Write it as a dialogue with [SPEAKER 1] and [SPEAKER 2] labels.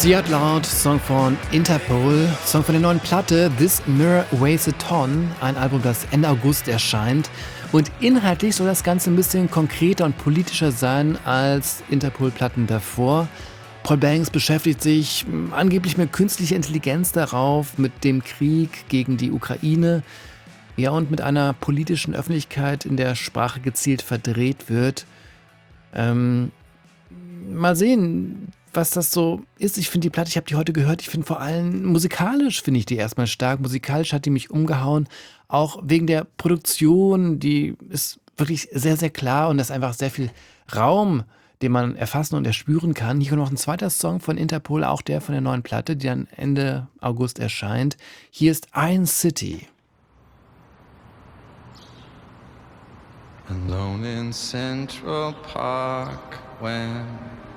[SPEAKER 1] Sie hat laut, Song von Interpol, Song von der neuen Platte This Mirror Weighs a Ton, ein Album, das Ende August erscheint. Und inhaltlich soll das Ganze ein bisschen konkreter und politischer sein als Interpol-Platten davor. Paul Banks beschäftigt sich angeblich mit künstlicher Intelligenz darauf, mit dem Krieg gegen die Ukraine, ja, und mit einer politischen Öffentlichkeit, in der Sprache gezielt verdreht wird. Mal sehen, was das so ist. Ich finde die Platte, ich habe die heute gehört, ich finde vor allem musikalisch finde ich die erstmal stark. Musikalisch hat die mich umgehauen, auch wegen der Produktion, die ist wirklich sehr, sehr klar und da ist einfach sehr viel Raum, den man erfassen und erspüren kann. Hier kommt noch ein zweiter Song von Interpol, auch der von der neuen Platte, die dann Ende August erscheint. Hier ist Iron City.
[SPEAKER 2] Alone in Central Park when